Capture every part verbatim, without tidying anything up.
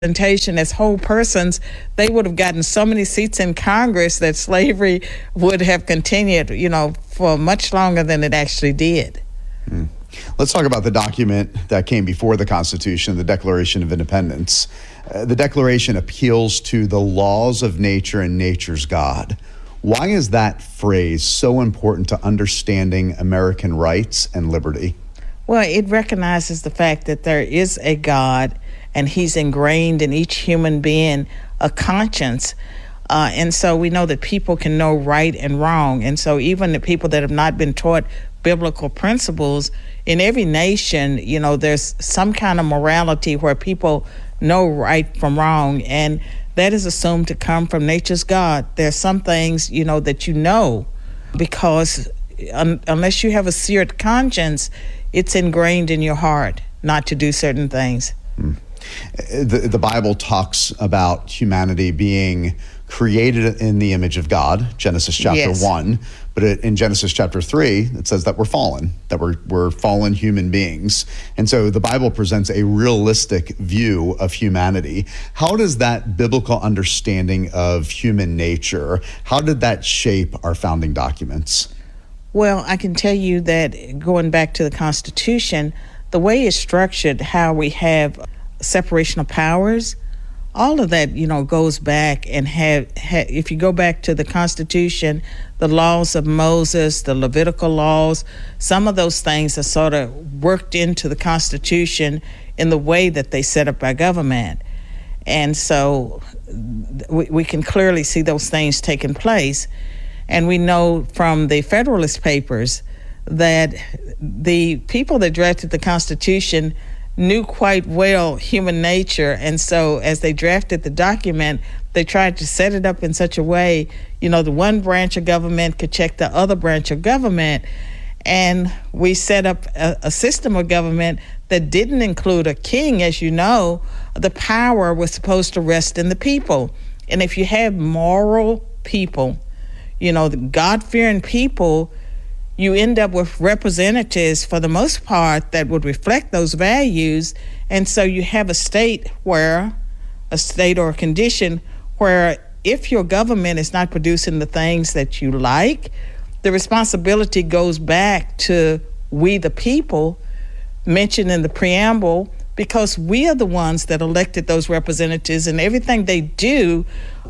representation as whole persons, they would have gotten so many seats in Congress that slavery would have continued, you know, for much longer than it actually did. Mm. Let's talk about the document that came before the Constitution, the Declaration of Independence. Uh, the Declaration appeals to the laws of nature and nature's God. Why is that phrase so important to understanding American rights and liberty? Well, it recognizes the fact that there is a God, and he's ingrained in each human being a conscience. Uh, and so we know that people can know right and wrong. And so even the people that have not been taught biblical principles, in every nation, you know, there's some kind of morality where people know right from wrong. And that is assumed to come from nature's God. There's some things, you know, that you know because un- unless you have a seared conscience, it's ingrained in your heart not to do certain things. Mm. The, the Bible talks about humanity being created in the image of God, Genesis chapter Yes. one. But it, in Genesis chapter three, it says that we're fallen, that we're, we're fallen human beings. And so the Bible presents a realistic view of humanity. How does that biblical understanding of human nature, how did that shape our founding documents? Well, I can tell you that going back to the Constitution, the way it's structured, how we have separation of powers, all of that, you know, goes back and have, have, if you go back to the Constitution, the laws of Moses, the Levitical laws, some of those things are sort of worked into the Constitution in the way that they set up our government. And so we, we can clearly see those things taking place. And we know from the Federalist Papers that the people that drafted the Constitution knew quite well human nature, and so as they drafted the document, they tried to set it up in such a way, you know, the one branch of government could check the other branch of government, and we set up a, a system of government that didn't include a king. As you know, the power was supposed to rest in the people, and if you have moral people, you know, the God-fearing people, you end up with representatives, for the most part, that would reflect those values. And so you have a state where, a state or a condition where if your government is not producing the things that you like, the responsibility goes back to we the people, mentioned in the preamble, because we are the ones that elected those representatives, and everything they do,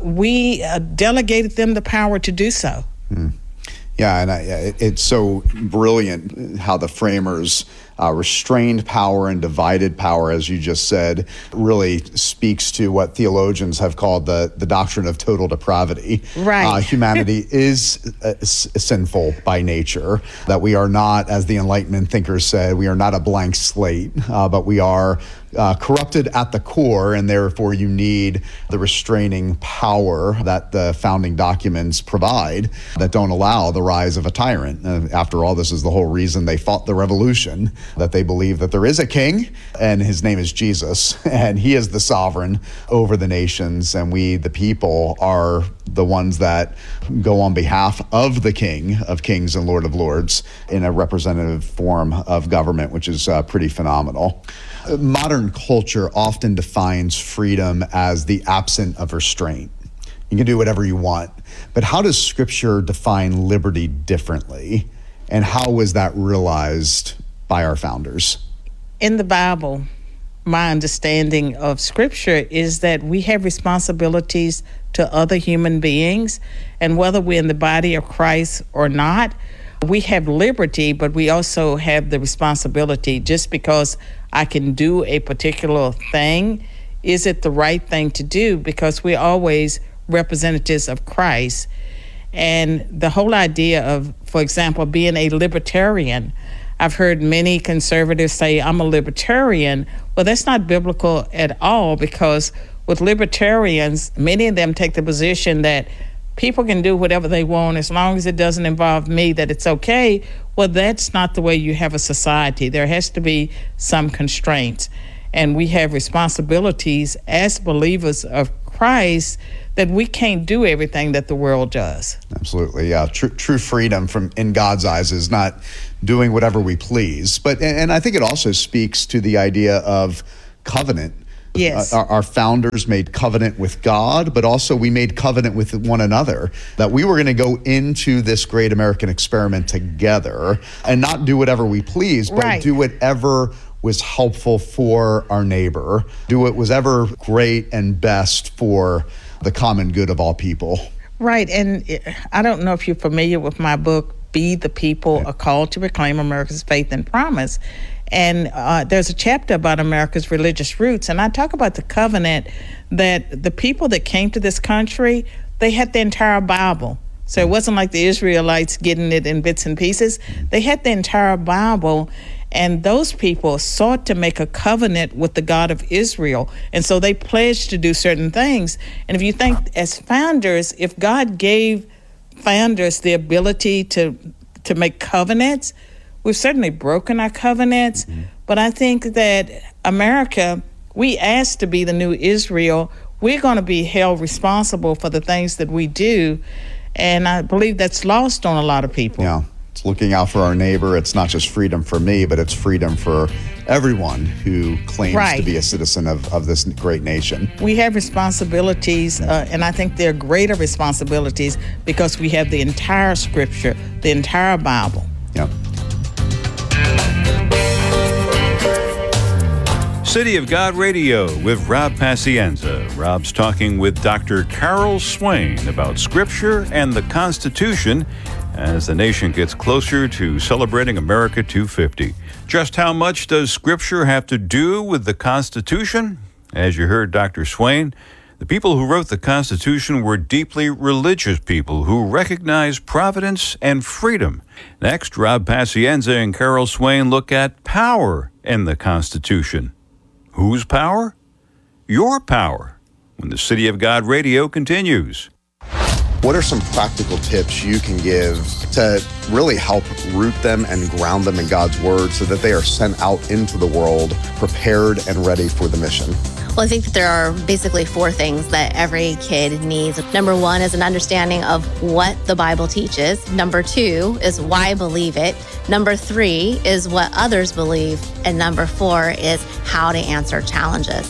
we uh, delegated them the power to do so. Hmm. Yeah, and I, it, it's so brilliant how the framers uh, restrained power and divided power, as you just said, really speaks to what theologians have called the, the doctrine of total depravity. Right. Uh, humanity is uh, s- sinful by nature, that we are not, as the Enlightenment thinkers said, we are not a blank slate, uh, but we are Uh, corrupted at the core, and therefore you need the restraining power that the founding documents provide that don't allow the rise of a tyrant. Uh, after all, this is the whole reason they fought the revolution, that they believe that there is a king, and his name is Jesus, and he is the sovereign over the nations, and we, the people, are the ones that go on behalf of the King of Kings and Lord of Lords in a representative form of government, which is uh, pretty phenomenal. Modern culture often defines freedom as the absence of restraint. You can do whatever you want. But how does Scripture define liberty differently? And how was that realized by our founders? In the Bible, my understanding of Scripture is that we have responsibilities to other human beings, and whether we're in the body of Christ or not, we have liberty, but we also have the responsibility. Just because I can do a particular thing, is it the right thing to do? Because we're always representatives of Christ. And the whole idea of, for example, being a libertarian, I've heard many conservatives say, I'm a libertarian. Well, that's not biblical at all, because with libertarians, many of them take the position that people can do whatever they want as long as it doesn't involve me, that it's okay. Well, that's not the way you have a society. There has to be some constraints. And we have responsibilities as believers of Christ that we can't do everything that the world does. Absolutely, yeah. True, true freedom from in God's eyes is not doing whatever we please. But and I think it also speaks to the idea of covenant Yes. Uh, our, our founders made covenant with God, but also we made covenant with one another that we were going to go into this great American experiment together and not do whatever we pleased, but Right. do whatever was helpful for our neighbor, do what was ever great and best for the common good of all people. Right. And it- I don't know if you're familiar with my book, Be the People, A Call to Reclaim America's Faith and Promise. And uh, there's a chapter about America's religious roots. And I talk about the covenant that the people that came to this country, they had the entire Bible. So it wasn't like the Israelites getting it in bits and pieces. They had the entire Bible. And those people sought to make a covenant with the God of Israel. And so they pledged to do certain things. And if you think as founders, if God gave founders the ability to to make covenants, we've certainly broken our covenants. Mm-hmm. But I think that America, we asked to be the new Israel. We're going to be held responsible for the things that we do. And I believe that's lost on a lot of people. Yeah. It's looking out for our neighbor. It's not just freedom for me, but it's freedom for everyone who claims Right. to be a citizen of, of this great nation. We have responsibilities, uh, and I think they're greater responsibilities because we have the entire scripture, the entire Bible. Yeah. City of God Radio with Rob Pacienza. Rob's talking with Doctor Carol Swain about Scripture and the Constitution as the nation gets closer to celebrating America two fifty. Just how much does Scripture have to do with the Constitution? As you heard Doctor Swain, the people who wrote the Constitution were deeply religious people who recognized providence and freedom. Next, Rob Pacienza and Carol Swain look at power in the Constitution. Whose power? Your power. When the City of God Radio continues. What are some practical tips you can give to really help root them and ground them in God's Word so that they are sent out into the world prepared and ready for the mission? Well, I think that there are basically four things that every kid needs. Number one is an understanding of what the Bible teaches. Number two is why I believe it. Number three is what others believe. And number four is how to answer challenges.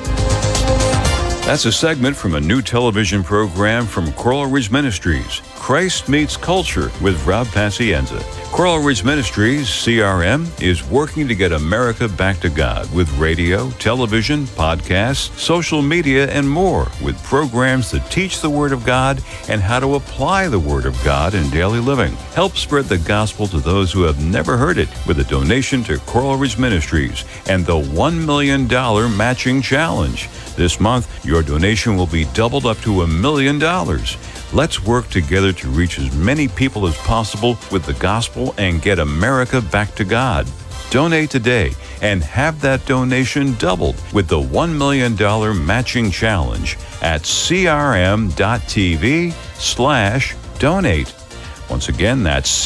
That's a segment from a new television program from Coral Ridge Ministries, Christ Meets Culture with Rob Pacienza. Coral Ridge Ministries, C R M, is working to get America back to God with radio, television, podcasts, social media, and more, with programs that teach the Word of God and how to apply the Word of God in daily living. Help spread the gospel to those who have never heard it with a donation to Coral Ridge Ministries and the one million dollars matching challenge. This month, your donation will be doubled up to a million dollars. Let's work together to reach as many people as possible with the gospel and get America back to God. Donate today and have that donation doubled with the one million dollars matching challenge at crm.tv slash donate. Once again, that's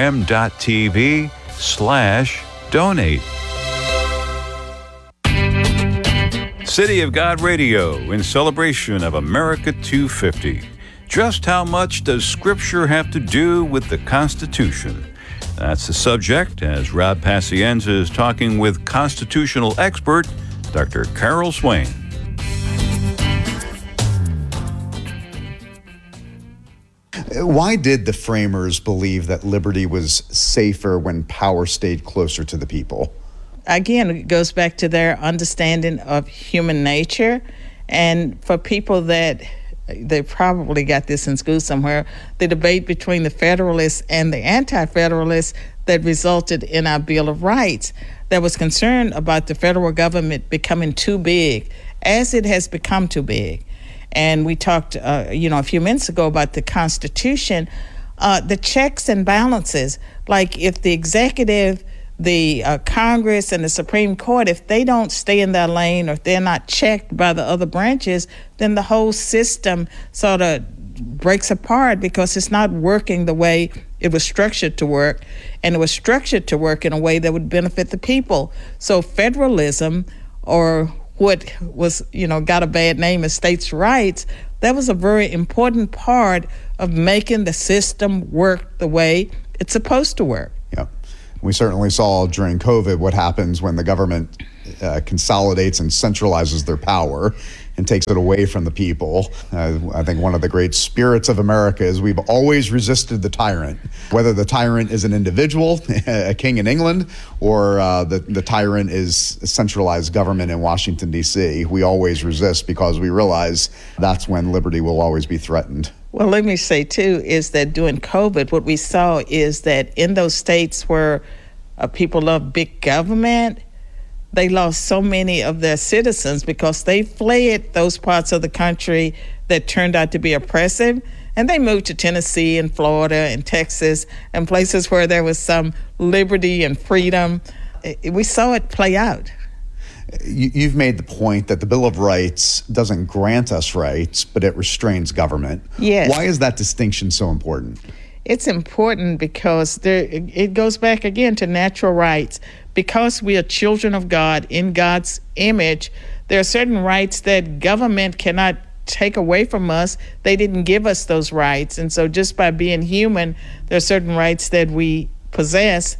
crm.tv slash donate. City of God Radio in celebration of America two fifty. Just how much does Scripture have to do with the Constitution? That's the subject as Rob Pacienza is talking with constitutional expert Doctor Carol Swain. Why did the framers believe that liberty was safer when power stayed closer to the people? Again, it goes back to their understanding of human nature. And for people that, they probably got this in school somewhere, the debate between the Federalists and the Anti-Federalists that resulted in our Bill of Rights, that was concerned about the federal government becoming too big, as it has become too big. And we talked, uh, you know, a few minutes ago about the Constitution, uh, the checks and balances. Like if the executive, the uh, Congress, and the Supreme Court, if they don't stay in their lane or if they're not checked by the other branches, then the whole system sort of breaks apart because it's not working the way it was structured to work, and it was structured to work in a way that would benefit the people. So federalism, or what was, you know, got a bad name as states' rights, that was a very important part of making the system work the way it's supposed to work. Yeah. We certainly saw during COVID what happens when the government uh, consolidates and centralizes their power and takes it away from the people. Uh, I think one of the great spirits of America is we've always resisted the tyrant, whether the tyrant is an individual, a king in England, or uh, the, the tyrant is centralized government in Washington, D C. We always resist because we realize that's when liberty will always be threatened. Well, let me say, too, is that during COVID, what we saw is that in those states where uh, people love big government, they lost so many of their citizens because they fled those parts of the country that turned out to be oppressive, and they moved to Tennessee and Florida and Texas and places where there was some liberty and freedom. We saw it play out. You've made the point that the Bill of Rights doesn't grant us rights, but it restrains government. Yes. Why is that distinction so important? It's important because there, it goes back again to natural rights. Because we are children of God in God's image, there are certain rights that government cannot take away from us. They didn't give us those rights. And so just by being human, there are certain rights that we possess.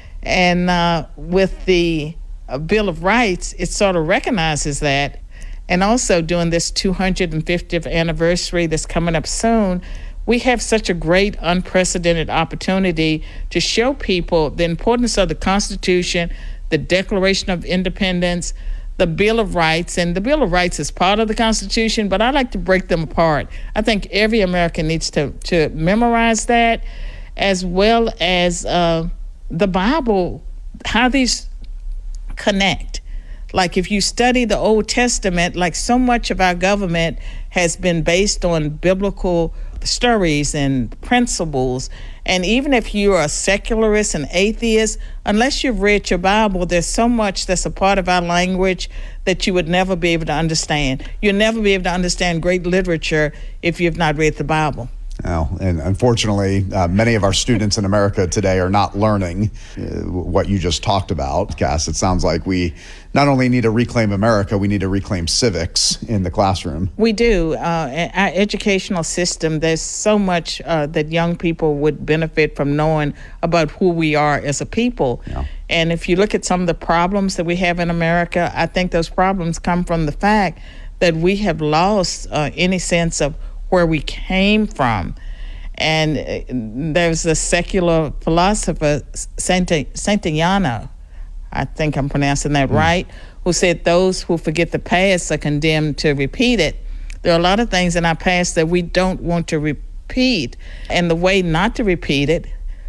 And uh, with the uh, Bill of Rights, it sort of recognizes that. And also during this two hundred fiftieth anniversary that's coming up soon, we have such a great unprecedented opportunity to show people the importance of the Constitution, the Declaration of Independence, the Bill of Rights. And the Bill of Rights is part of the Constitution, but I like to break them apart. I think every American needs to, to memorize that, as well as uh, the Bible, how these connect. Like if you study the Old Testament, like so much of our government has been based on biblical stories and principles. And even if you are a secularist and atheist, unless you've read your Bible, there's so much that's a part of our language that you would never be able to understand. You'll never be able to understand great literature if you've not read the Bible. Well, and unfortunately, uh, many of our students in America today are not learning uh, what you just talked about, Cass. It sounds like we not only need to reclaim America, we need to reclaim civics in the classroom. We do. Uh, our educational system, there's so much uh, that young people would benefit from knowing about who we are as a people. Yeah. And if you look at some of the problems that we have in America, I think those problems come from the fact that we have lost uh, any sense of where we came from. And uh, there's a secular philosopher, Santayana, I think I'm pronouncing that mm. right, who said those who forget the past are condemned to repeat it. There are a lot of things in our past that we don't want to repeat. And the way not to repeat it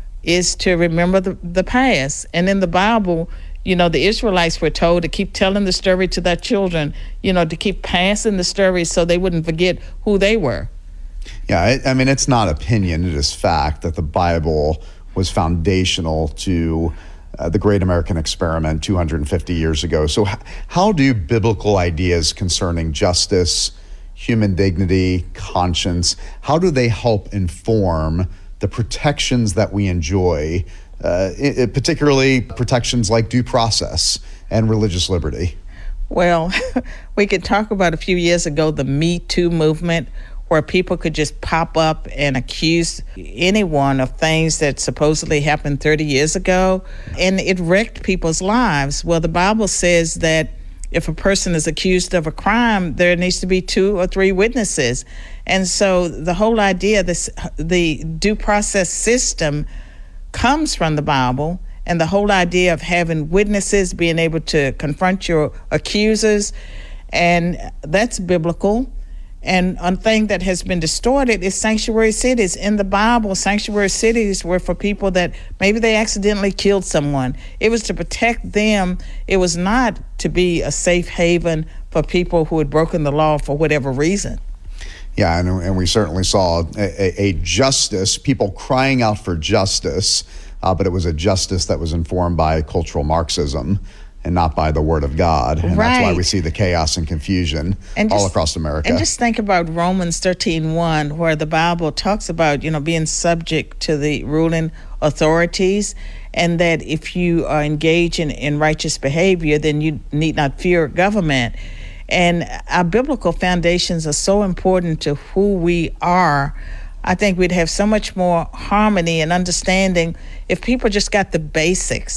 is to remember the, the past. And in the Bible, you know, the Israelites were told to keep telling the story to their children, you know, to keep passing the story so they wouldn't forget who they were. Yeah, I, I mean, it's not opinion, it is fact that the Bible was foundational to uh, the great American experiment two hundred fifty years ago. So h- how do biblical ideas concerning justice, human dignity, conscience, how do they help inform the protections that we enjoy, uh, I- particularly protections like due process and religious liberty? Well, we could talk about a few years ago, the Me Too movement, where people could just pop up and accuse anyone of things that supposedly happened thirty years ago, and it wrecked people's lives. Well, the Bible says that if a person is accused of a crime, there needs to be two or three witnesses. And so the whole idea, this, the due process system comes from the Bible, and the whole idea of having witnesses, being able to confront your accusers, and that's biblical. And one thing that has been distorted is sanctuary cities. In the Bible, sanctuary cities were for people that maybe they accidentally killed someone. It was to protect them. It was not to be a safe haven for people who had broken the law for whatever reason. Yeah, and, and we certainly saw a, a, a justice, people crying out for justice, uh, but it was a justice that was informed by cultural Marxism and not by the Word of God. And right. That's why we see the chaos and confusion and all just, across America. And just think about Romans thirteen one, where the Bible talks about, you know, being subject to the ruling authorities, and that if you are engaged in, in righteous behavior, then you need not fear government. And our biblical foundations are so important to who we are. I think we'd have so much more harmony and understanding if people just got the basics.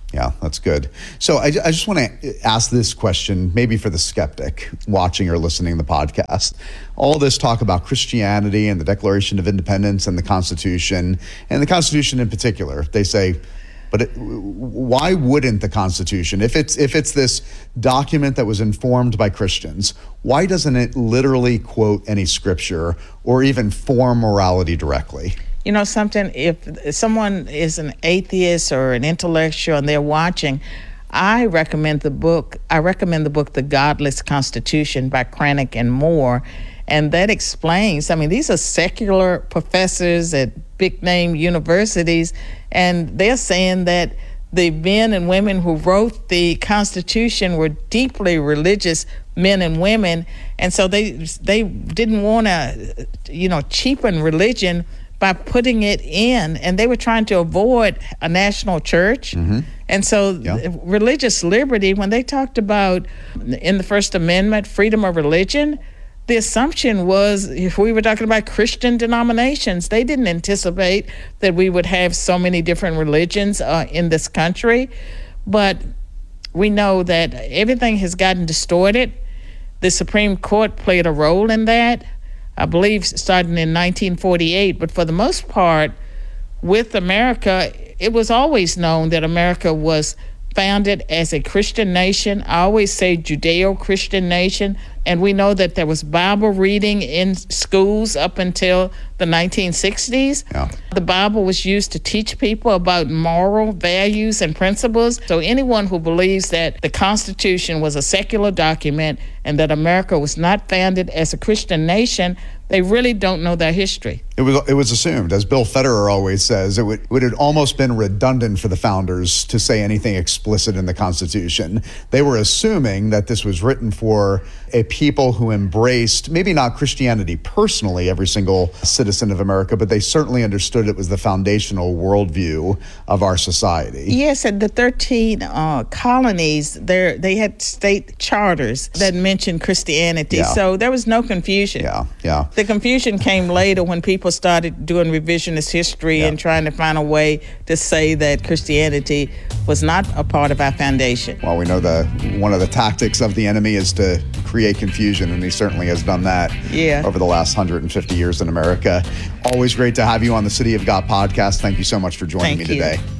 Yeah, that's good. So I, I just want to ask this question, maybe for the skeptic watching or listening to the podcast. All this talk about Christianity and the Declaration of Independence and the Constitution, and the Constitution in particular, they say, but it, why wouldn't the Constitution, if it's if it's this document that was informed by Christians, why doesn't it literally quote any scripture or even form morality directly? You know something, if someone is an atheist or an intellectual and they're watching, I recommend the book, I recommend the book, The Godless Constitution by Cranick and Moore. And that explains, I mean, these are secular professors at big name universities, and they're saying that the men and women who wrote the Constitution were deeply religious men and women. And so they they didn't want to, you know, cheapen religion by putting it in, and they were trying to avoid a national church. Mm-hmm. And so yeah. religious liberty, when they talked about in the First Amendment, freedom of religion, the assumption was if we were talking about Christian denominations, they didn't anticipate that we would have so many different religions uh, in this country. But we know that everything has gotten distorted. The Supreme Court played a role in that, I believe starting in nineteen forty-eight, but for the most part, with America, it was always known that America was founded as a Christian nation. I always say Judeo-Christian nation, and we know that there was Bible reading in schools up until the nineteen sixties. Yeah. The Bible was used to teach people about moral values and principles. So anyone who believes that the Constitution was a secular document and that America was not founded as a Christian nation, they really don't know their history. It was it was assumed, as Bill Federer always says, it would, it would have almost been redundant for the founders to say anything explicit in the Constitution. They were assuming that this was written for a people who embraced, maybe not Christianity personally, every single citizen of America, but they certainly understood it was the foundational worldview of our society. Yes, and the thirteen uh, colonies, they had state charters that mentioned Christianity, yeah. So there was no confusion. Yeah, yeah. The confusion came later when people started doing revisionist history yeah. and trying to find a way to say that Christianity was not a part of our foundation. Well, we know that one of the tactics of the enemy is to create confusion, and he certainly has done that yeah. over the last one hundred fifty years in America. Always great to have you on the City of God podcast. Thank you so much for joining Thank me you. today.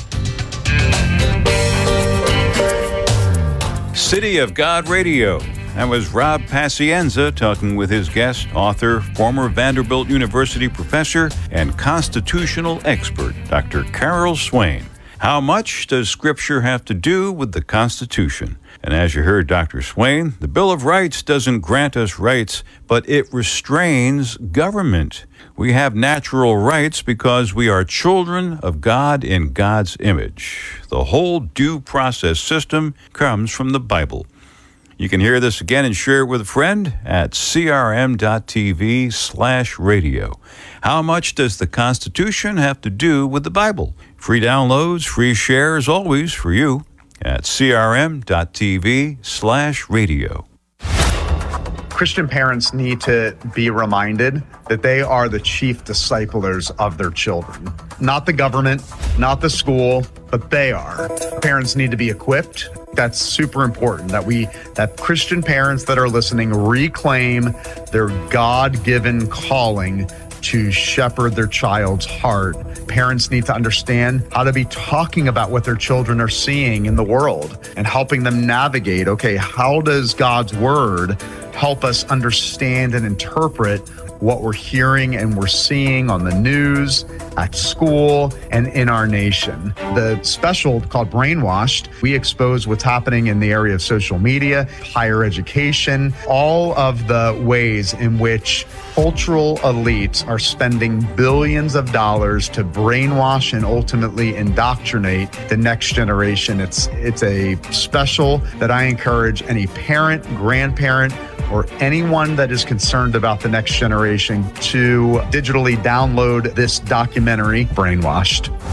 City of God Radio. That was Rob Pacienza talking with his guest, author, former Vanderbilt University professor, and constitutional expert, Doctor Carol Swain. How much does Scripture have to do with the Constitution? And as you heard Doctor Swain, the Bill of Rights doesn't grant us rights, but it restrains government. We have natural rights because we are children of God in God's image. The whole due process system comes from the Bible. You can hear this again and share it with a friend at crm.tv slash radio. How much does the Constitution have to do with the Bible? Free downloads, free shares, always for you at crm.tv slash radio. Christian parents need to be reminded that they are the chief disciplers of their children. Not the government, not the school, but they are. Parents need to be equipped. That's super important that we, that Christian parents that are listening reclaim their God-given calling to shepherd their child's heart. Parents need to understand how to be talking about what their children are seeing in the world and helping them navigate, okay, how does God's word help us understand and interpret what we're hearing and we're seeing on the news, at school, and in our nation. The special called Brainwashed, we expose what's happening in the area of social media, higher education, all of the ways in which cultural elites are spending billions of dollars to brainwash and ultimately indoctrinate the next generation. It's, it's a special that I encourage any parent, grandparent, or anyone that is concerned about the next generation to digitally download this documentary, Brainwashed.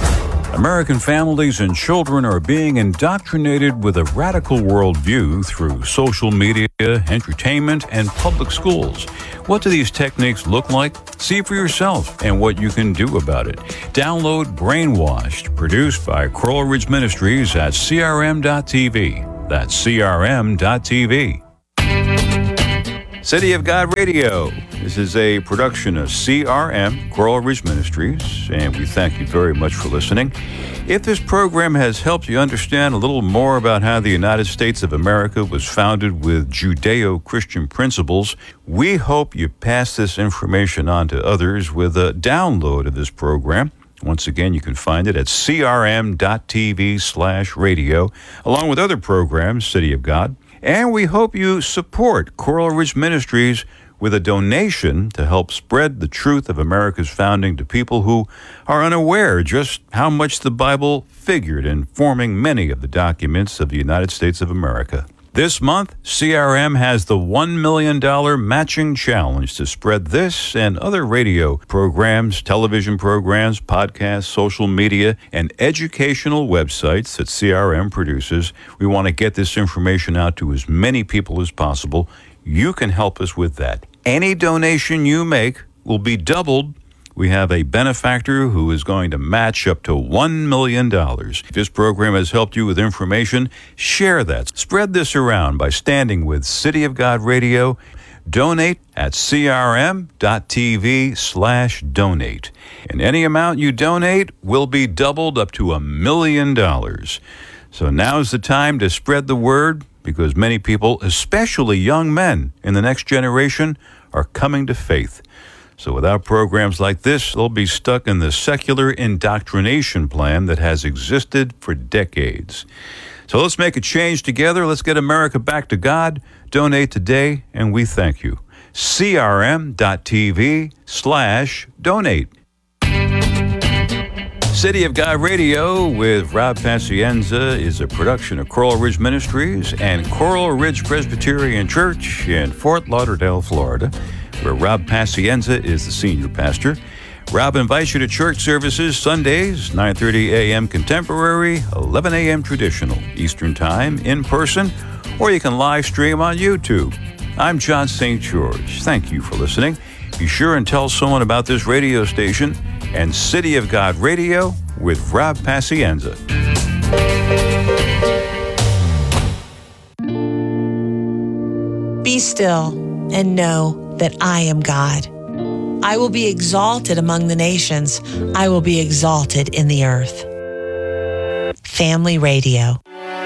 American families and children are being indoctrinated with a radical worldview through social media, entertainment, and public schools. What do these techniques look like? See for yourself and what you can do about it. Download Brainwashed, produced by Coral Ridge Ministries at C R M dot T V. That's C R M dot T V. City of God Radio. This is a production of C R M, Coral Ridge Ministries, and we thank you very much for listening. If this program has helped you understand a little more about how the United States of America was founded with Judeo-Christian principles, we hope you pass this information on to others with a download of this program. Once again, you can find it at C R M dot T V slash radio, along with other programs, City of God. And we hope you support Coral Ridge Ministries with a donation to help spread the truth of America's founding to people who are unaware just how much the Bible figured in forming many of the documents of the United States of America. This month, C R M has the one million dollars matching challenge to spread this and other radio programs, television programs, podcasts, social media, and educational websites that C R M produces. We want to get this information out to as many people as possible. You can help us with that. Any donation you make will be doubled. We have a benefactor who is going to match up to one million dollars. If this program has helped you with information, share that. Spread this around by standing with City of God Radio. Donate at C R M dot T V slash donate. And any amount you donate will be doubled up to a million dollars. So now's the time to spread the word, because many people, especially young men in the next generation, are coming to faith. So without programs like this, they'll be stuck in the secular indoctrination plan that has existed for decades. So let's make a change together. Let's get America back to God. Donate today, and we thank you. C R M dot T V slash donate. City of God Radio with Rob Pacienza is a production of Coral Ridge Ministries and Coral Ridge Presbyterian Church in Fort Lauderdale, Florida, where Rob Pacienza is the senior pastor. Rob invites you to church services Sundays, nine thirty a.m. contemporary, eleven a.m. traditional, Eastern Time, in person, or you can live stream on YouTube. I'm John Saint George. Thank you for listening. Be sure and tell someone about this radio station and City of God Radio with Rob Pacienza. Be still and know that I am God. I will be exalted among the nations. I will be exalted in the earth. Family Radio.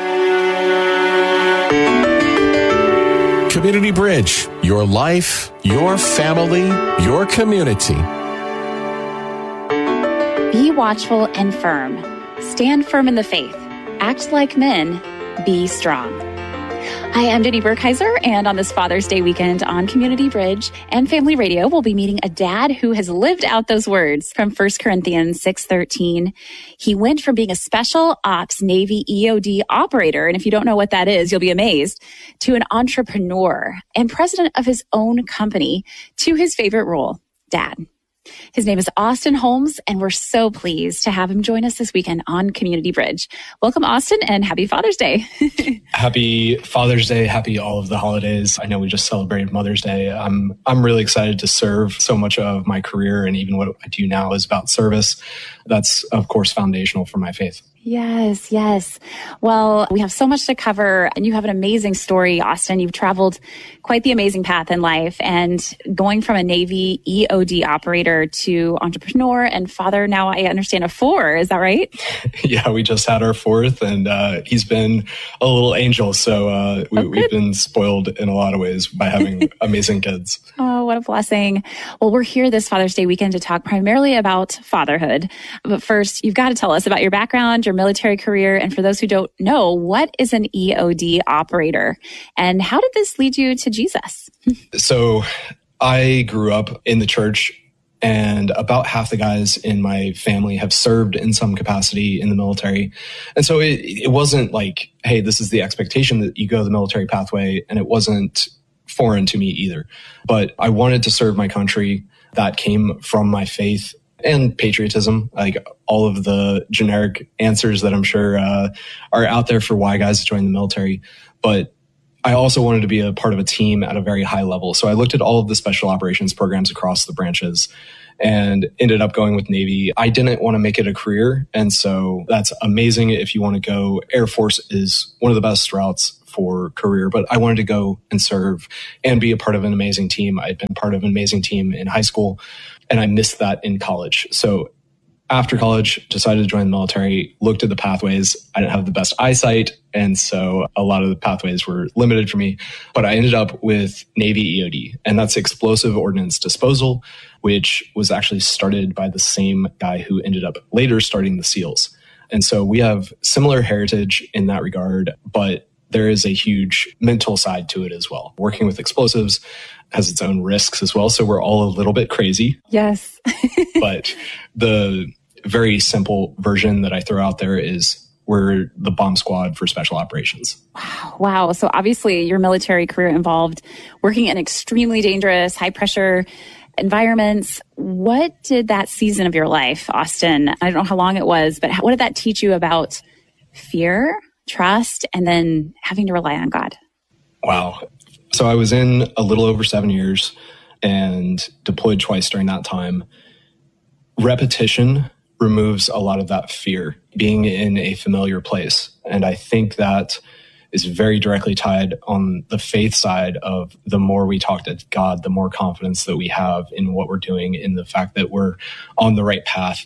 Community Bridge, your life, your family, your community. Be watchful and firm. Stand firm in the faith. Act like men. Be strong. Hi, I'm Jenny Burkheiser, and on this Father's Day weekend on Community Bridge and Family Radio, we'll be meeting a dad who has lived out those words from First Corinthians six thirteen. He went from being a special ops Navy E O D operator, and if you don't know what that is, you'll be amazed, to an entrepreneur and president of his own company, to his favorite role, dad. His name is Austin Holmes, and we're so pleased to have him join us this weekend on Community Bridge. Welcome, Austin, and happy Father's Day. Happy Father's Day. Happy all of the holidays. I know we just celebrated Mother's Day. I'm I'm really excited to serve. So much of my career and even what I do now is about service. That's, of course, foundational for my faith. Yes, yes. Well, we have so much to cover, and you have an amazing story, Austin. You've traveled quite the amazing path in life, and going from a Navy E O D operator to entrepreneur and father, now I understand, of four. Is that right? Yeah, we just had our fourth, and uh, he's been a little angel. So uh, we, oh, we've been spoiled in a lot of ways by having amazing kids. Oh, what a blessing. Well, we're here this Father's Day weekend to talk primarily about fatherhood. But first, you've got to tell us about your background, your military career, and for those who don't know, what is an E O D operator? And how did this lead you to Jesus? So I grew up in the church, and about half the guys in my family have served in some capacity in the military. And so it, it wasn't like, hey, this is the expectation that you go the military pathway, and it wasn't foreign to me either. But I wanted to serve my country. That came from my faith. and patriotism, like all of the generic answers that I'm sure uh, are out there for why guys join the military. But I also wanted to be a part of a team at a very high level. So I looked at all of the special operations programs across the branches and ended up going with Navy. I didn't want to make it a career. And so that's amazing if you want to go. Air Force is one of the best routes for career, but I wanted to go and serve and be a part of an amazing team. I'd been part of an amazing team in high school, and I missed that in college. So after college, decided to join the military, looked at the pathways. I didn't have the best eyesight, and so a lot of the pathways were limited for me. But I ended up with Navy E O D, and that's Explosive Ordnance Disposal, which was actually started by the same guy who ended up later starting the SEALs. And so we have similar heritage in that regard, but there is a huge mental side to it as well. Working with explosives has its own risks as well. So we're all a little bit crazy. Yes. But the very simple version that I throw out there is we're the bomb squad for special operations. Wow. Wow. So obviously your military career involved working in extremely dangerous, high pressure environments. What did that season of your life, Austin, I don't know how long it was, but what did that teach you about fear, trust, and then having to rely on God? Wow. So I was in a little over seven years and deployed twice during that time. Repetition removes a lot of that fear, being in a familiar place. And I think that is very directly tied on the faith side of the more we talk to God, the more confidence that we have in what we're doing, in the fact that we're on the right path.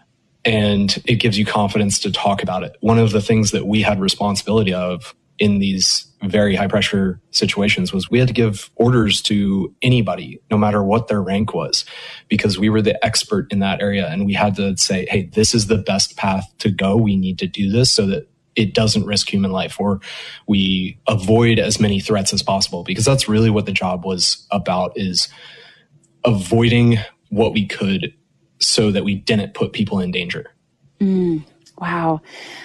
And it gives you confidence to talk about it. One of the things that we had responsibility of in these very high pressure situations was we had to give orders to anybody, no matter what their rank was, because we were the expert in that area. And we had to say, hey, this is the best path to go. We need to do this so that it doesn't risk human life, or we avoid as many threats as possible, because that's really what the job was about, is avoiding what we could so that we didn't put people in danger. Mm, wow.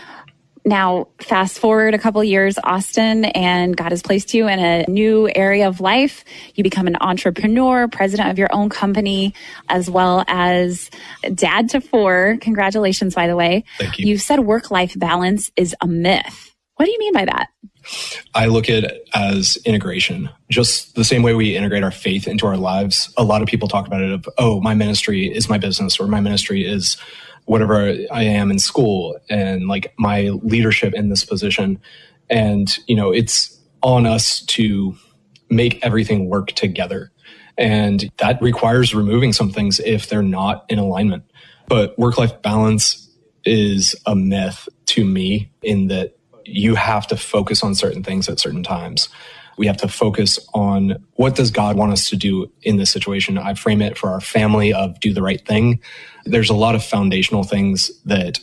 Now, fast forward a couple years, Austin, and God has placed you in a new area of life. You become an entrepreneur, president of your own company, as well as dad to four. Congratulations, by the way. Thank you. You've said work-life balance is a myth. What do you mean by that? I look at it as integration, just the same way we integrate our faith into our lives. A lot of people talk about it of, oh, my ministry is my business, or my ministry is whatever I am in school, and like my leadership in this position. And, you know, it's on us to make everything work together. And that requires removing some things if they're not in alignment. But work-life balance is a myth to me, in that you have to focus on certain things at certain times. We have to focus on what does God want us to do in this situation. I frame it for our family of do the right thing. There's a lot of foundational things that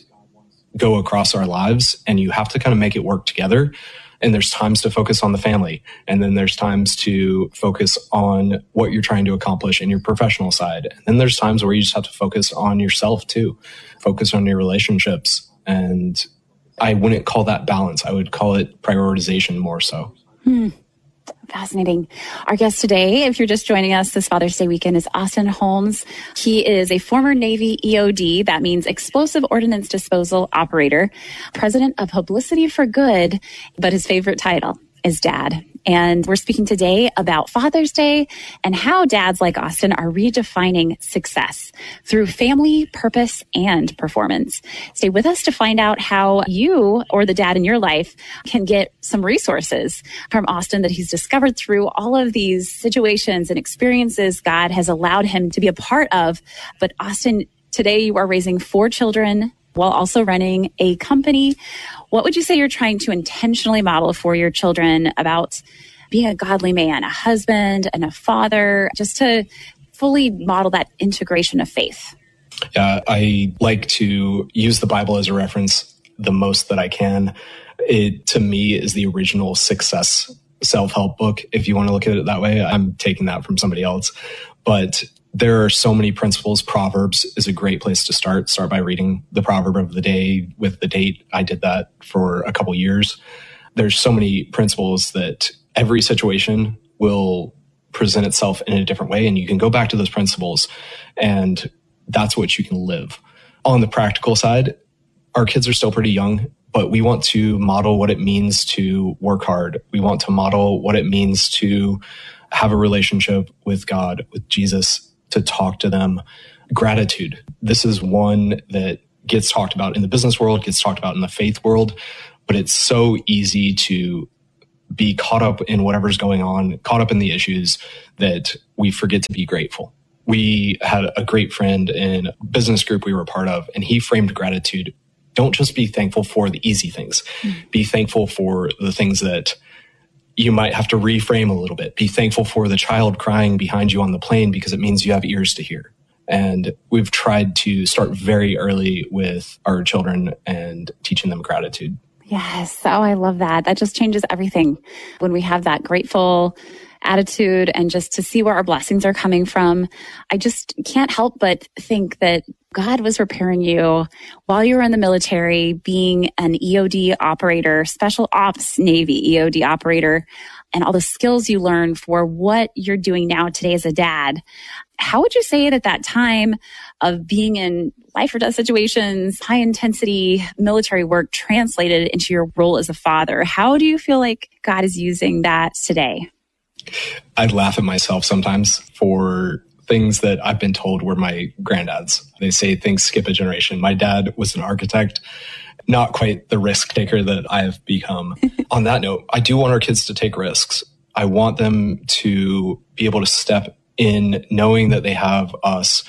go across our lives, and you have to kind of make it work together. And there's times to focus on the family. And then there's times to focus on what you're trying to accomplish in your professional side. And then there's times where you just have to focus on yourself too, focus on your relationships. And I wouldn't call that balance. I would call it prioritization more so. Hmm. Fascinating. Our guest today, if you're just joining us this Father's Day weekend, is Austin Holmes. He is a former Navy E O D, that means Explosive Ordnance Disposal Operator, president of Publicity for Good, but his favorite title is Dad. And we're speaking today about Father's Day and how dads like Austin are redefining success through family, purpose, and performance. Stay with us to find out how you or the dad in your life can get some resources from Austin that he's discovered through all of these situations and experiences God has allowed him to be a part of. But Austin, today you are raising four children while also running a company. What would you say you're trying to intentionally model for your children about being a godly man, a husband, and a father, just to fully model that integration of faith? Yeah, I like to use the Bible as a reference the most that I can. It, to me, is the original success self-help book. If you want to look at it that way, I'm taking that from somebody else. But there are so many principles. Proverbs is a great place to start. Start by reading the proverb of the day with the date. I did that for a couple years. There's so many principles that every situation will present itself in a different way. And you can go back to those principles and that's what you can live. On the practical side, our kids are still pretty young, but we want to model what it means to work hard. We want to model what it means to have a relationship with God, with Jesus, to talk to them. Gratitude. This is one that gets talked about in the business world, gets talked about in the faith world, but it's so easy to be caught up in whatever's going on, caught up in the issues, that we forget to be grateful. We had a great friend in a business group we were a part of, and he framed gratitude. Don't just be thankful for the easy things. Mm-hmm. Be thankful for the things that you might have to reframe a little bit. Be thankful for the child crying behind you on the plane because it means you have ears to hear. And we've tried to start very early with our children and teaching them gratitude. Yes. Oh, I love that. That just changes everything when we have that grateful attitude and just to see where our blessings are coming from. I just can't help but think that God was preparing you while you were in the military, being an E O D operator, special ops Navy E O D operator, and all the skills you learned for what you're doing now today as a dad. How would you say that that time of being in life or death situations, high intensity military work translated into your role as a father? How do you feel like God is using that today? I'd laugh at myself sometimes for things that I've been told were my granddad's. They say things skip a generation. My dad was an architect, not quite the risk taker that I have become. On that note, I do want our kids to take risks. I want them to be able to step in knowing that they have us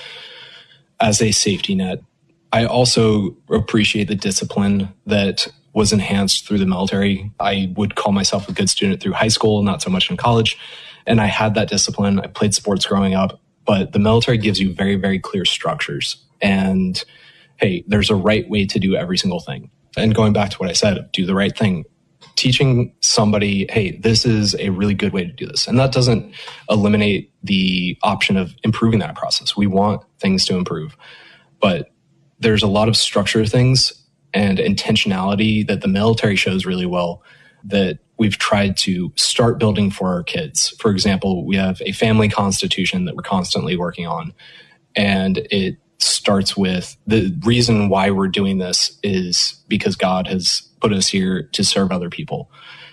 as a safety net. I also appreciate the discipline that was enhanced through the military. I would call myself a good student through high school, not so much in college. And I had that discipline. I played sports growing up, but the military gives you very, very clear structures. And hey, there's a right way to do every single thing. And going back to what I said, do the right thing. Teaching somebody, hey, this is a really good way to do this. And that doesn't eliminate the option of improving that process. We want things to improve. But there's a lot of structure things and intentionality that the military shows really well that we've tried to start building for our kids. For example, we have a family constitution that we're constantly working on. And it starts with the reason why we're doing this is because God has put us here to serve other people.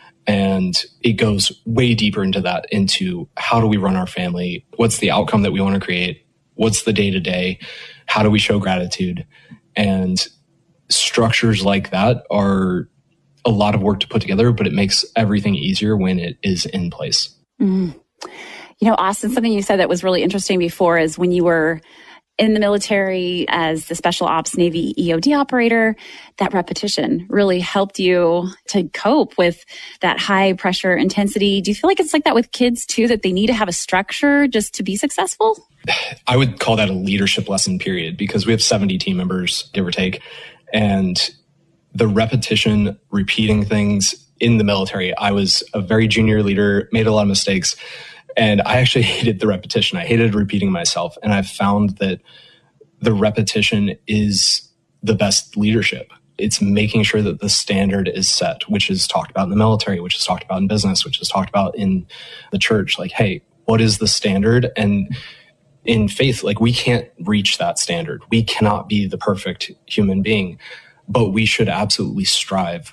And it goes way deeper into that, into how do we run our family? What's the outcome that we want to create? What's the day-to-day? How do we show gratitude? And structures like that are a lot of work to put together, but it makes everything easier when it is in place. Mm. You know, Austin, something you said that was really interesting before is when you were in the military as the Special Ops Navy E O D operator, that repetition really helped you to cope with that high pressure intensity. Do you feel like it's like that with kids too, that they need to have a structure just to be successful? I would call that a leadership lesson, period, because we have seventy team members, give or take. And the repetition, repeating things in the military, I was a very junior leader, made a lot of mistakes. And I actually hated the repetition. I hated repeating myself. And I've found that the repetition is the best leadership. It's making sure that the standard is set, which is talked about in the military, which is talked about in business, which is talked about in the church. Like, hey, what is the standard? And in faith, like, we can't reach that standard. We cannot be the perfect human being, but we should absolutely strive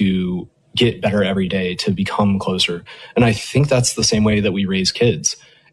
to get better every day, to become closer. And I think that's the same way that we raise kids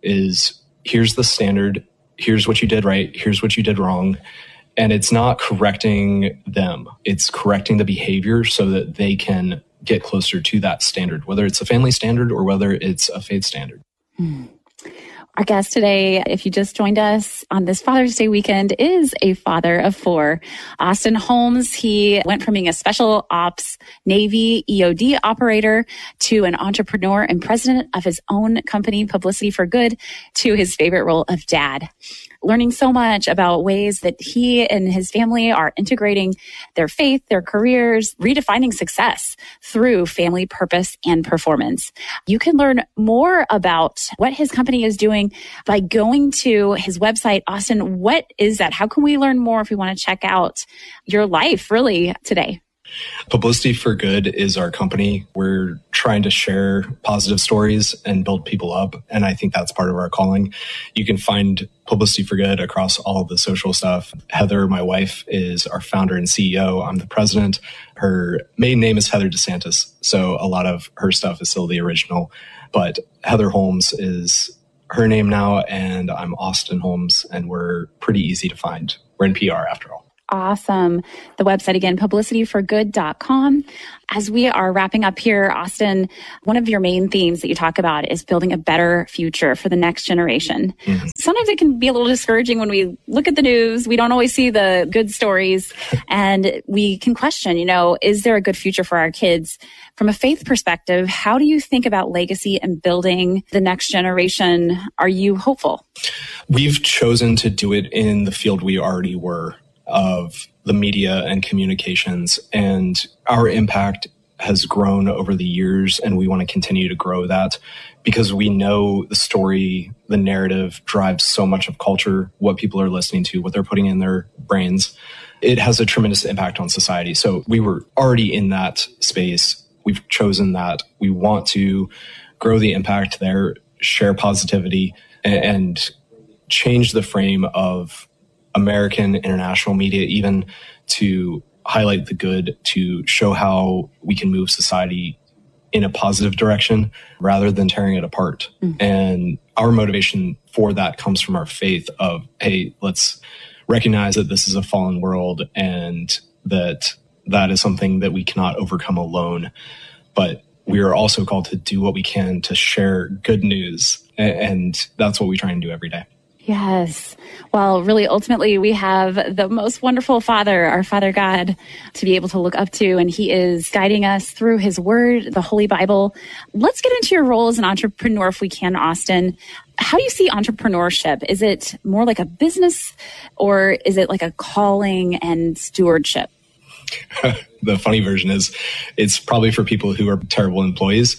is here's the standard. Here's what you did right. Here's what you did wrong. And it's not correcting them. It's correcting the behavior so that they can get closer to that standard, whether it's a family standard or whether it's a faith standard. Hmm. Our guest today, if you just joined us on this Father's Day weekend, is a father of four. Austin Holmes, he went from being a special ops Navy E O D operator to an entrepreneur and president of his own company, Publicity for Good, to his favorite role of dad. Learning so much about ways that he and his family are integrating their faith, their careers, redefining success through family purpose and performance. You can learn more about what his company is doing by going to his website. Austin, what is that? How can we learn more if we want to check out your life really today? Publicity for Good is our company. We're trying to share positive stories and build people up. And I think that's part of our calling. You can find Publicity for Good across all of the social stuff. Heather, my wife, is our founder and C E O. I'm the president. Her maiden name is Heather DeSantis. So a lot of her stuff is still the original. But Heather Holmes is her name now. And I'm Austin Holmes. And we're pretty easy to find. We're in P R after all. Awesome. The website again, publicity for good dot com. As we are wrapping up here, Austin, one of your main themes that you talk about is building a better future for the next generation. Mm-hmm. Sometimes it can be a little discouraging when we look at the news. We don't always see the good stories and we can question, you know, is there a good future for our kids? From a faith perspective, how do you think about legacy and building the next generation? Are you hopeful? We've chosen to do it in the field we already were, of the media and communications, and our impact has grown over the years, and we want to continue to grow that because we know the story, the narrative drives so much of culture, what people are listening to, what they're putting in their brains. It has a tremendous impact on society. So we were already in that space. We've chosen that. We want to grow the impact there, share positivity, and change the frame of American, international media, even to highlight the good, to show how we can move society in a positive direction rather than tearing it apart. Mm-hmm. And our motivation for that comes from our faith of, hey, let's recognize that this is a fallen world and that that is something that we cannot overcome alone. But we are also called to do what we can to share good news. And that's what we try and do every day. Yes. Well, really, ultimately, we have the most wonderful Father, our Father God, to be able to look up to, and He is guiding us through His Word, the Holy Bible. Let's get into your role as an entrepreneur, if we can, Austin. How do you see entrepreneurship? Is it more like a business, or is it like a calling and stewardship? The funny version is it's probably for people who are terrible employees.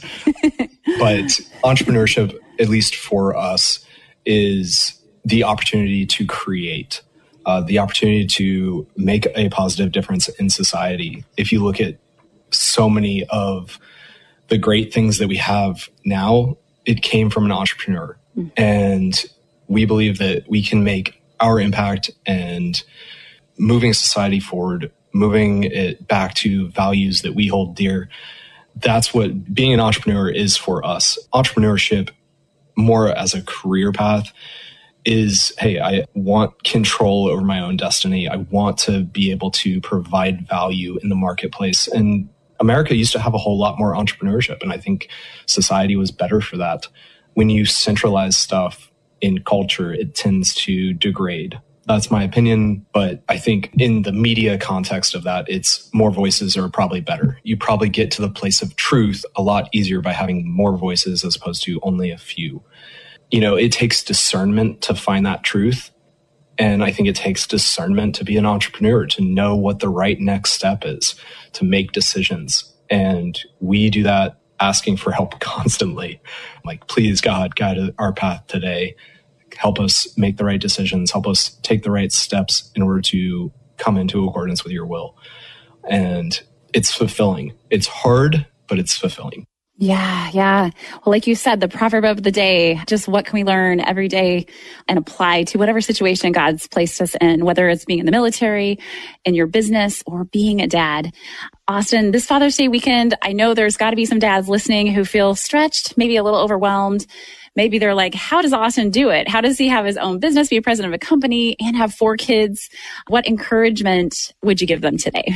But entrepreneurship, at least for us, is the opportunity to create, uh, the opportunity to make a positive difference in society. If you look at so many of the great things that we have now, it came from an entrepreneur. Mm-hmm. And we believe that we can make our impact and moving society forward, moving it back to values that we hold dear. That's what being an entrepreneur is for us. Entrepreneurship, more as a career path, is, hey, I want control over my own destiny. I want to be able to provide value in the marketplace. And America used to have a whole lot more entrepreneurship, and I think society was better for that. When you centralize stuff in culture, it tends to degrade. That's my opinion, but I think in the media context of that, it's more voices are probably better. You probably get to the place of truth a lot easier by having more voices as opposed to only a few. You know, it takes discernment to find that truth. And I think it takes discernment to be an entrepreneur, to know what the right next step is, to make decisions. And we do that asking for help constantly. Like, please, God, guide our path today. Help us make the right decisions. Help us take the right steps in order to come into accordance with your will. And it's fulfilling. It's hard, but it's fulfilling. Yeah, yeah. Well, like you said, the proverb of the day, just what can we learn every day and apply to whatever situation God's placed us in, whether it's being in the military, in your business, or being a dad. Austin, this Father's Day weekend, I know there's got to be some dads listening who feel stretched, maybe a little overwhelmed. Maybe they're like, how does Austin do it? How does he have his own business, be a president of a company, and have four kids? What encouragement would you give them today?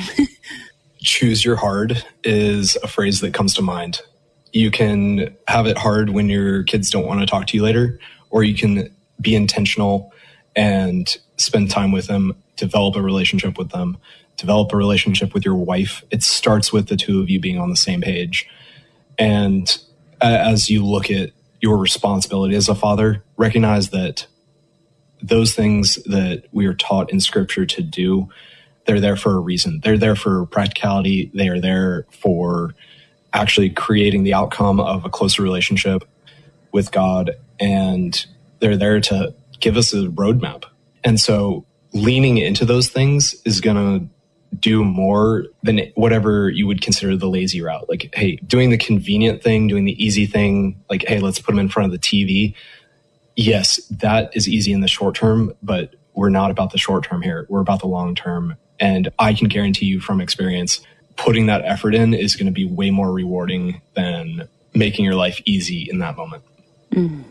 Choose your hard is a phrase that comes to mind. You can have it hard when your kids don't want to talk to you later, or you can be intentional and spend time with them, develop a relationship with them, develop a relationship with your wife. It starts with the two of you being on the same page. And as you look at your responsibility as a father, recognize that those things that we are taught in Scripture to do, they're there for a reason. They're there for practicality. They are there for actually creating the outcome of a closer relationship with God. And they're there to give us a roadmap. And so leaning into those things is going to do more than whatever you would consider the lazy route. Like, hey, doing the convenient thing, doing the easy thing, like, hey, let's put them in front of the T V. Yes, that is easy in the short term, but we're not about the short term here. We're about the long term. And I can guarantee you from experience, putting that effort in is going to be way more rewarding than making your life easy in that moment. Mm.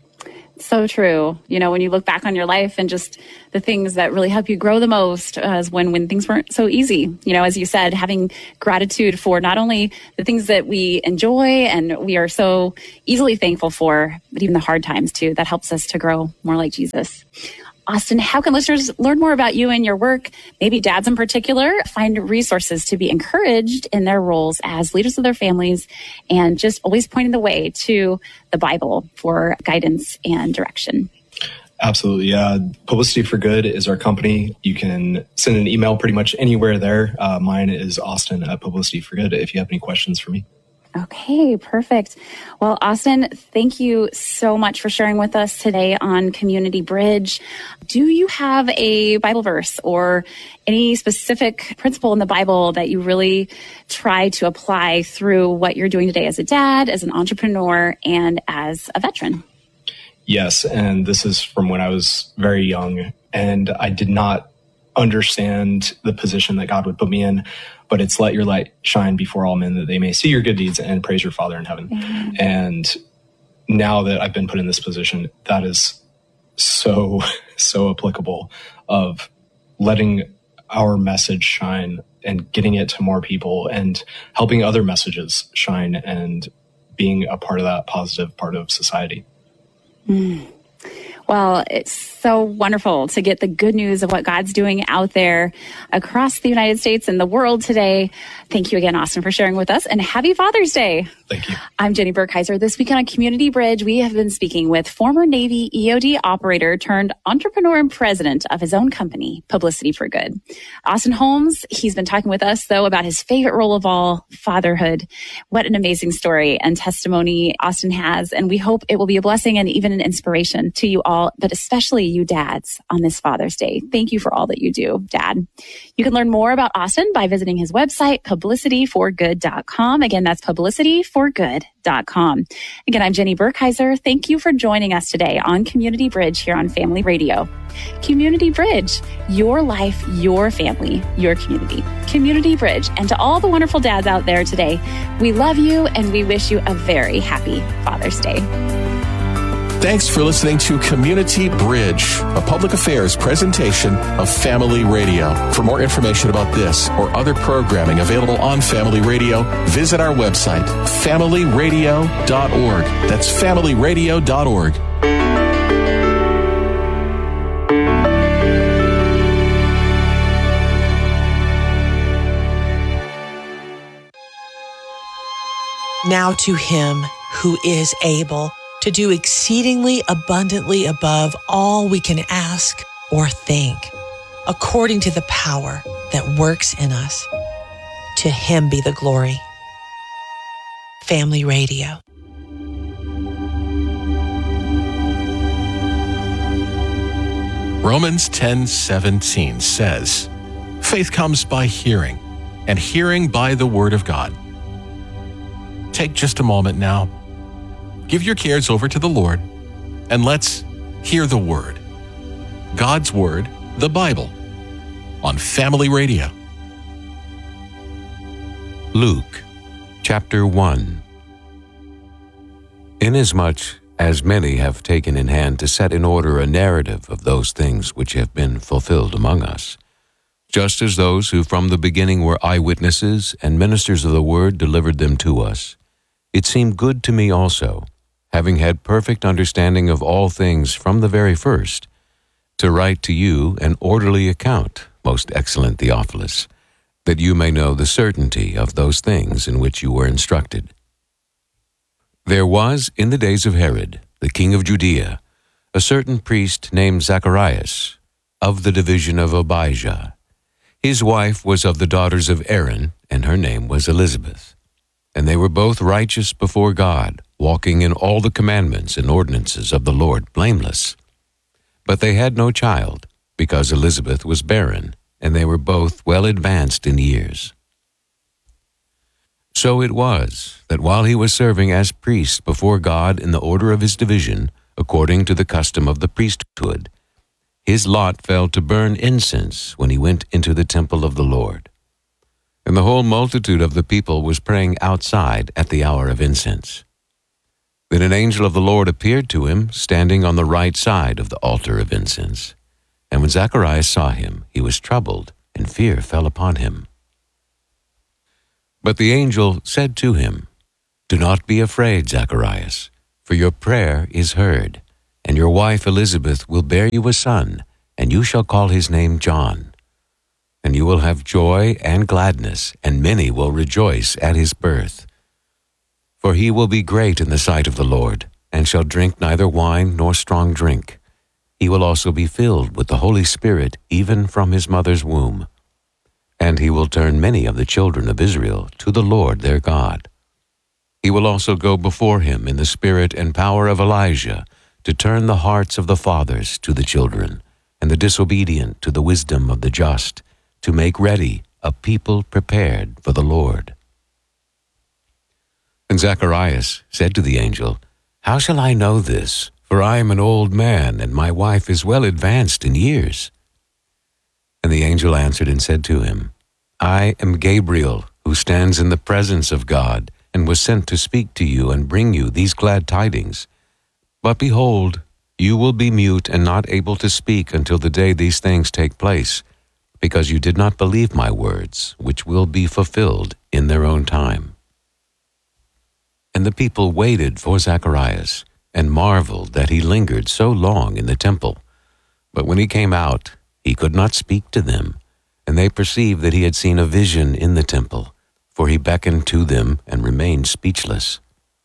So true. You know, when you look back on your life and just the things that really help you grow the most uh, is when, when things weren't so easy. You know, as you said, having gratitude for not only the things that we enjoy and we are so easily thankful for, but even the hard times too, that helps us to grow more like Jesus. Austin, how can listeners learn more about you and your work, maybe dads in particular, find resources to be encouraged in their roles as leaders of their families, and just always pointing the way to the Bible for guidance and direction? Absolutely. Yeah. Publicity for Good is our company. You can send an email pretty much anywhere there. Uh, mine is Austin at Publicity for Good if you have any questions for me. Okay, perfect. Well, Austin, thank you so much for sharing with us today on Community Bridge. Do you have a Bible verse or any specific principle in the Bible that you really try to apply through what you're doing today as a dad, as an entrepreneur, and as a veteran? Yes, and this is from when I was very young, and I did not understand the position that God would put me in, but it's let your light shine before all men that they may see your good deeds and praise your Father in heaven. Mm-hmm. And now that I've been put in this position, that is so, so applicable of letting our message shine and getting it to more people and helping other messages shine and being a part of that positive part of society. Mm. Well, it's so wonderful to get the good news of what God's doing out there across the United States and the world today. Thank you again, Austin, for sharing with us, and happy Father's Day. Thank you. I'm Jenny Burkheiser. This weekend on Community Bridge, we have been speaking with former Navy E O D operator turned entrepreneur and president of his own company, Publicity for Good. Austin Holmes, he's been talking with us, though, about his favorite role of all, fatherhood. What an amazing story and testimony Austin has, and we hope it will be a blessing and even an inspiration to you all, but especially you dads on this Father's Day. Thank you for all that you do, Dad. You can learn more about Austin by visiting his website, publicity for good dot com. Again, that's publicity for good dot com. Again, I'm Jenny Burkheiser. Thank you for joining us today on Community Bridge here on Family Radio. Community Bridge, your life, your family, your community. Community Bridge. And to all the wonderful dads out there today, we love you and we wish you a very happy Father's Day. Thanks for listening to Community Bridge, a public affairs presentation of Family Radio. For more information about this or other programming available on Family Radio, visit our website, family radio dot org. That's family radio dot org. Now to him who is able to do exceedingly abundantly above all we can ask or think, according to the power that works in us. To him be the glory. Family Radio. Romans ten seventeen says, faith comes by hearing, and hearing by the word of God. Take just a moment now. Give your cares over to the Lord, and let's hear the Word. God's Word, the Bible, on Family Radio. Luke, chapter one. Inasmuch as many have taken in hand to set in order a narrative of those things which have been fulfilled among us, just as those who from the beginning were eyewitnesses and ministers of the Word delivered them to us, it seemed good to me also, having had perfect understanding of all things from the very first, to write to you an orderly account, most excellent Theophilus, that you may know the certainty of those things in which you were instructed. There was, in the days of Herod, the king of Judea, a certain priest named Zacharias, of the division of Abijah. His wife was of the daughters of Aaron, and her name was Elizabeth. And they were both righteous before God, walking in all the commandments and ordinances of the Lord blameless. But they had no child, because Elizabeth was barren, and they were both well advanced in years. So it was that while he was serving as priest before God in the order of his division, according to the custom of the priesthood, his lot fell to burn incense when he went into the temple of the Lord. And the whole multitude of the people was praying outside at the hour of incense. Then an angel of the Lord appeared to him, standing on the right side of the altar of incense. And when Zacharias saw him, he was troubled, and fear fell upon him. But the angel said to him, "Do not be afraid, Zacharias, for your prayer is heard, and your wife Elizabeth will bear you a son, and you shall call his name John. And you will have joy and gladness, and many will rejoice at his birth. For he will be great in the sight of the Lord, and shall drink neither wine nor strong drink. He will also be filled with the Holy Spirit even from his mother's womb. And he will turn many of the children of Israel to the Lord their God. He will also go before him in the spirit and power of Elijah, to turn the hearts of the fathers to the children, and the disobedient to the wisdom of the just, to make ready a people prepared for the Lord." And Zacharias said to the angel, "How shall I know this? For I am an old man, and my wife is well advanced in years." And the angel answered and said to him, "I am Gabriel, who stands in the presence of God, and was sent to speak to you and bring you these glad tidings. But behold, you will be mute and not able to speak until the day these things take place, because you did not believe my words, which will be fulfilled in their own time." And the people waited for Zacharias, and marveled that he lingered so long in the temple. But when he came out, he could not speak to them, and they perceived that he had seen a vision in the temple, for he beckoned to them and remained speechless.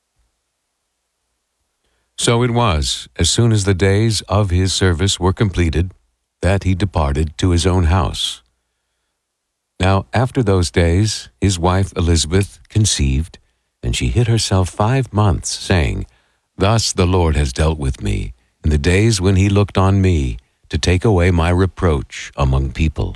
So it was, as soon as the days of his service were completed, that he departed to his own house. Now after those days, his wife Elizabeth conceived, and she hid herself five months, saying, "Thus the Lord has dealt with me in the days when he looked on me to take away my reproach among people."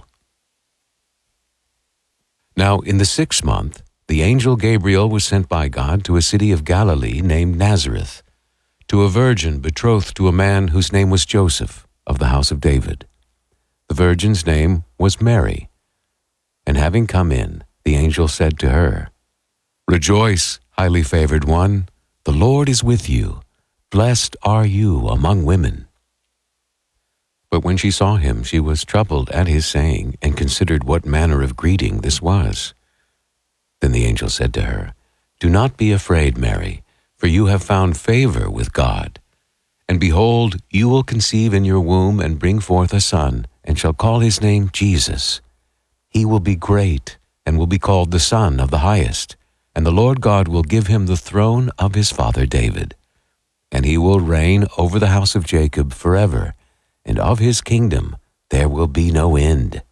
Now in the sixth month, the angel Gabriel was sent by God to a city of Galilee named Nazareth, to a virgin betrothed to a man whose name was Joseph, of the house of David. The virgin's name was Mary. And having come in, the angel said to her, "Rejoice, highly favored one, the Lord is with you. Blessed are you among women." But when she saw him, she was troubled at his saying, and considered what manner of greeting this was. Then the angel said to her, "Do not be afraid, Mary, for you have found favor with God. And behold, you will conceive in your womb and bring forth a son, and shall call his name Jesus. He will be great, and will be called the Son of the Highest. And the Lord God will give him the throne of his father David. And he will reign over the house of Jacob forever, and of his kingdom there will be no end."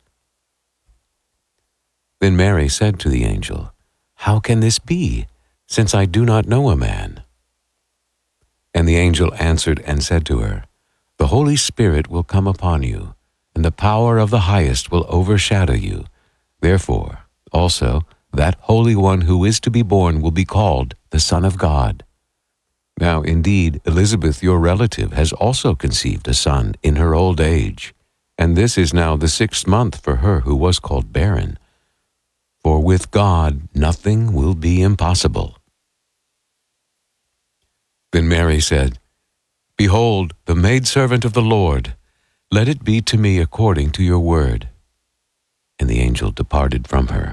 Then Mary said to the angel, "How can this be, since I do not know a man?" And the angel answered and said to her, "The Holy Spirit will come upon you, and the power of the Highest will overshadow you. Therefore, also, that Holy One who is to be born will be called the Son of God. Now, indeed, Elizabeth, your relative, has also conceived a son in her old age, and this is now the sixth month for her who was called barren. For with God nothing will be impossible." Then Mary said, "Behold, the maidservant of the Lord, let it be to me according to your word." And the angel departed from her.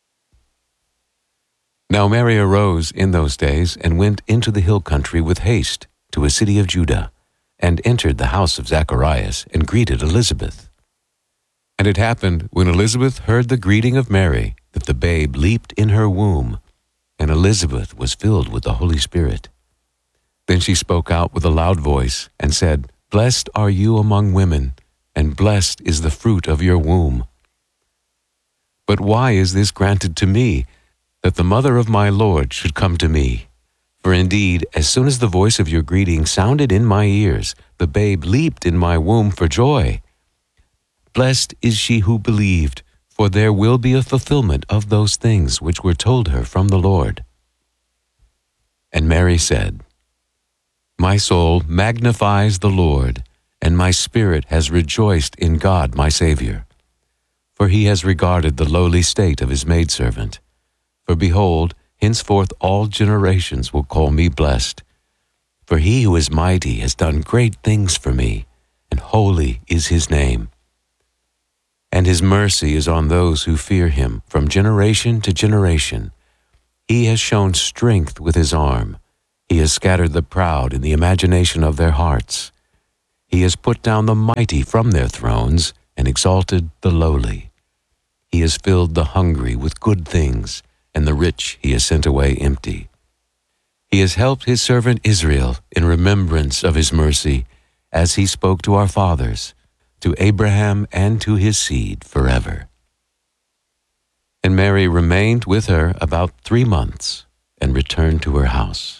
Now Mary arose in those days and went into the hill country with haste to a city of Judah, and entered the house of Zacharias and greeted Elizabeth. And it happened, when Elizabeth heard the greeting of Mary, that the babe leaped in her womb, and Elizabeth was filled with the Holy Spirit. Then she spoke out with a loud voice and said, "Blessed are you among women, and blessed is the fruit of your womb. But why is this granted to me, that the mother of my Lord should come to me? For indeed, as soon as the voice of your greeting sounded in my ears, the babe leaped in my womb for joy. Blessed is she who believed, for there will be a fulfillment of those things which were told her from the Lord. And Mary said, My soul magnifies the Lord, and my spirit has rejoiced in God my Savior. For he has regarded the lowly state of his maidservant. For behold, henceforth all generations will call me blessed. For he who is mighty has done great things for me, and holy is his name. And his mercy is on those who fear him from generation to generation. He has shown strength with his arm. He has scattered the proud in the imagination of their hearts. He has put down the mighty from their thrones and exalted the lowly. He has filled the hungry with good things, and the rich he has sent away empty. He has helped his servant Israel in remembrance of his mercy, as he spoke to our fathers, to Abraham and to his seed forever. And Mary remained with her about three months and returned to her house.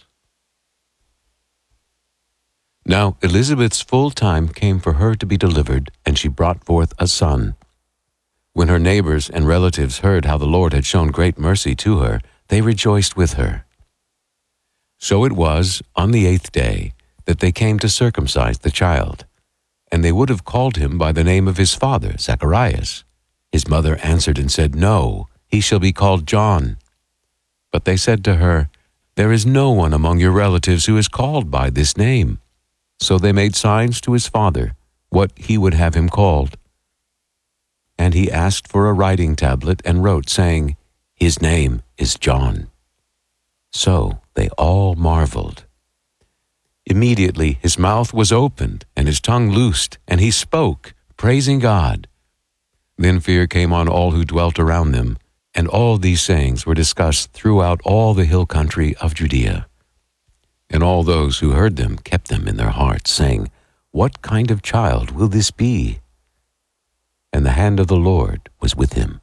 Now Elizabeth's full time came for her to be delivered, and she brought forth a son. When her neighbors and relatives heard how the Lord had shown great mercy to her, they rejoiced with her. So it was on the eighth day that they came to circumcise the child. And they would have called him by the name of his father, Zacharias. His mother answered and said, No, he shall be called John. But they said to her, There is no one among your relatives who is called by this name. So they made signs to his father, what he would have him called. And he asked for a writing tablet and wrote, saying, His name is John. So they all marveled. Immediately his mouth was opened and his tongue loosed, and he spoke, praising God. Then fear came on all who dwelt around them, and all these sayings were discussed throughout all the hill country of Judea. And all those who heard them kept them in their hearts, saying, What kind of child will this be? And the hand of the Lord was with him.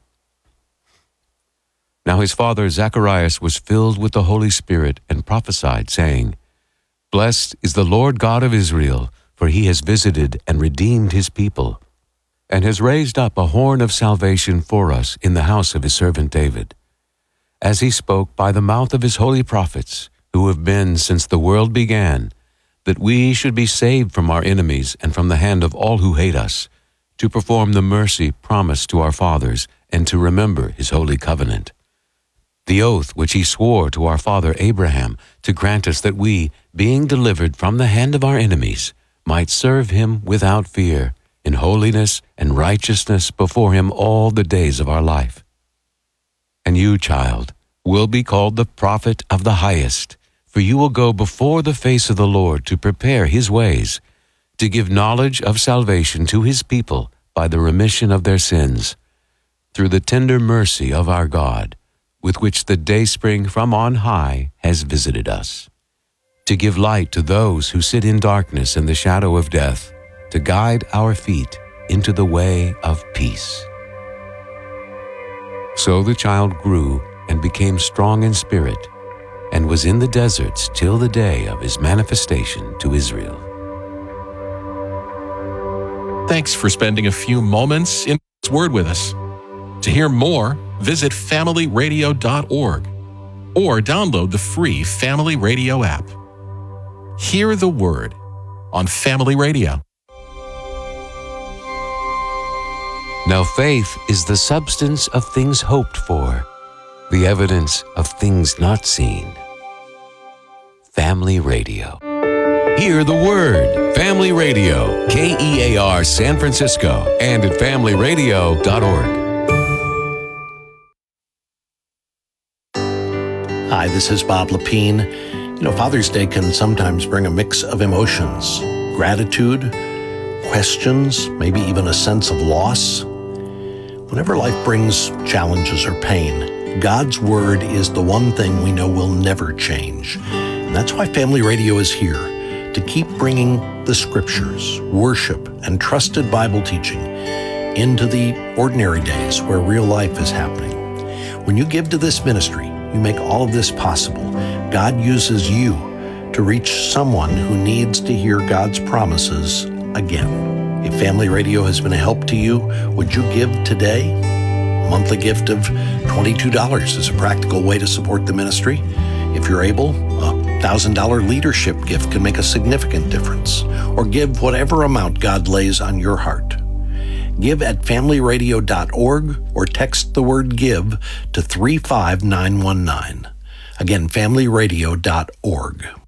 Now his father Zacharias was filled with the Holy Spirit and prophesied, saying, Blessed is the Lord God of Israel, for he has visited and redeemed his people, and has raised up a horn of salvation for us in the house of his servant David, as he spoke by the mouth of his holy prophets, who have been since the world began, that we should be saved from our enemies and from the hand of all who hate us, to perform the mercy promised to our fathers, and to remember his holy covenant. The oath which he swore to our father Abraham, to grant us that we, being delivered from the hand of our enemies, might serve him without fear, in holiness and righteousness before him all the days of our life. And you, child, will be called the prophet of the highest, for you will go before the face of the Lord to prepare his ways, to give knowledge of salvation to his people by the remission of their sins, through the tender mercy of our God, with which the dayspring from on high has visited us, to give light to those who sit in darkness and the shadow of death, to guide our feet into the way of peace. So the child grew and became strong in spirit, and was in the deserts till the day of his manifestation to Israel. Thanks for spending a few moments in God's Word with us. To hear more, visit family radio dot org or download the free Family Radio app. Hear the Word on Family Radio. Now faith is the substance of things hoped for, the evidence of things not seen. Family Radio. Hear the Word. Family Radio, K E A R San Francisco, and at family radio dot org. Hi, this is Bob Lepine. You know, Father's Day can sometimes bring a mix of emotions, gratitude, questions, maybe even a sense of loss. Whenever life brings challenges or pain, God's Word is the one thing we know will never change. And that's why Family Radio is here, to keep bringing the Scriptures, worship, and trusted Bible teaching into the ordinary days where real life is happening. When you give to this ministry, you make all of this possible. God uses you to reach someone who needs to hear God's promises again. If Family Radio has been a help to you, would you give today? A monthly gift of twenty-two dollars is a practical way to support the ministry. If you're able, a one thousand dollars leadership gift can make a significant difference. Or give whatever amount God lays on your heart. Give at family radio dot org or text the word give to three five nine one nine. Again, family radio dot org.